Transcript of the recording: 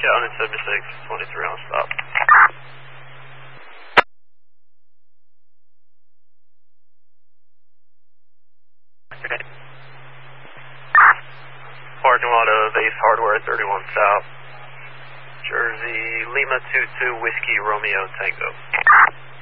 Yeah, 176, 23 on stop. Parking lot of Ace Hardware, 31 South, Jersey, Lima 22, Whiskey, Romeo, Tango.